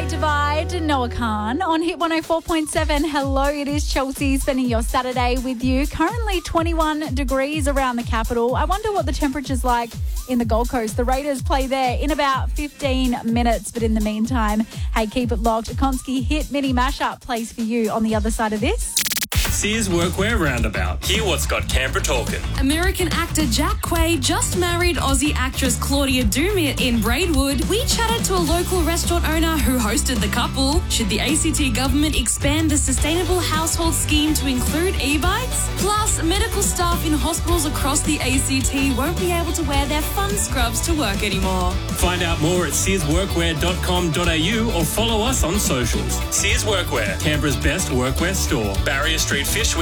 Great Divide, Noah Khan on Hit 104.7. Hello, it is Chelsea spending your Saturday with you. Currently 21 degrees around the capital. I wonder what the temperature's like in the Gold Coast. The Raiders play there in about 15 minutes. But in the meantime, hey, keep it locked. A Konski Hit Mini Mashup plays for you on the other side of this. Sears Workwear Roundabout. Hear what's got Canberra talking. American actor Jack Quaid just married Aussie actress Claudia Doumit in Braidwood. We chatted to a local restaurant owner who hosted the couple. Should the ACT government expand the Sustainable Household Scheme to include e-bikes? Plus, medical staff in hospitals across the ACT won't be able to wear their fun scrubs to work anymore. Find out more at searsworkwear.com.au or follow us on socials. Sears Workwear, Canberra's best workwear store. Barrier Street Fish